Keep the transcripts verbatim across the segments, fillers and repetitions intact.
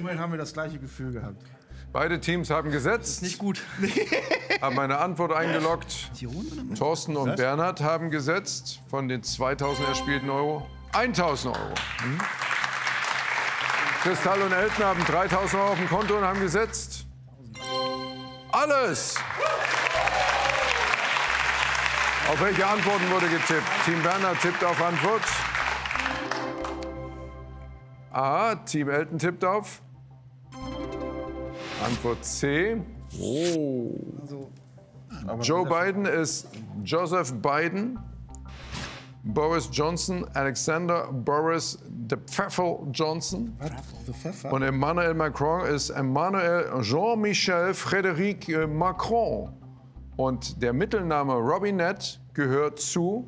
Immerhin haben wir das gleiche Gefühl gehabt. Beide Teams haben gesetzt. Das ist nicht gut. Haben eine Antwort eingeloggt. Thorsten und Bernhard haben gesetzt. Von den zweitausend erspielten Euro tausend Euro. Mhm. Kristall und Elton haben dreitausend Euro auf dem Konto und haben gesetzt. Alles! Auf welche Antworten wurde getippt? Team Bernhard tippt auf Antwort A. Team Elton tippt auf Antwort C. Oh. Joe Biden ist Joseph Biden. Boris Johnson, Alexander Boris de Pfeffel Johnson. Und Emmanuel Macron ist Emmanuel Jean-Michel Frédéric Macron. Und der Mittelname Robinette gehört zu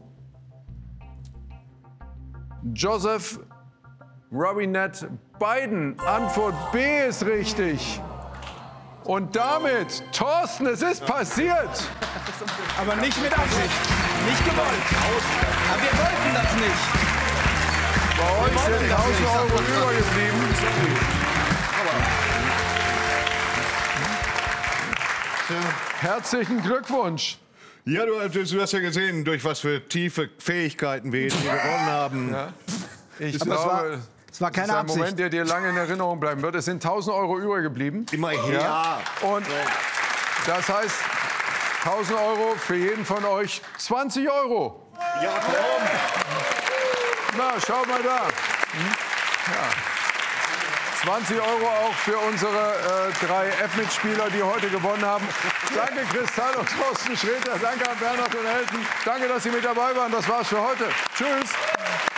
Joseph Robinette Biden. Antwort B ist richtig. Und damit, Thorsten, es ist passiert. Aber nicht mit Absicht. Nicht gewollt. Aber wir wollten das nicht. Bei euch sind tausend Euro übergeblieben. Herzlichen Glückwunsch. Ja, du, du hast ja gesehen, durch was für tiefe Fähigkeiten wir jetzt hier gewonnen haben. Ja. Ich Aber glaube, es war, es war keine das ist ein Absicht. Moment, der dir lange in Erinnerung bleiben wird. Es sind tausend Euro übergeblieben. Immerhin. Ja. Und das heißt, tausend Euro für jeden von euch zwanzig Euro. Ja, komm. Na, schau mal da. Ja. zwanzig Euro auch für unsere äh, drei F-Mitspieler, die heute gewonnen haben. Danke Kristall und Thorsten Sträter. Danke an Bernhard und Elton. Danke, dass Sie mit dabei waren. Das war's für heute. Tschüss.